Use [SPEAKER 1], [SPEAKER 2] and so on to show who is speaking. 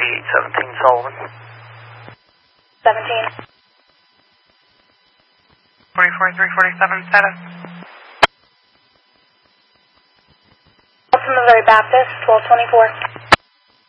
[SPEAKER 1] 8817 Sullivan.
[SPEAKER 2] 17.
[SPEAKER 3] 44347 status.
[SPEAKER 2] From Missouri Baptist, 1224.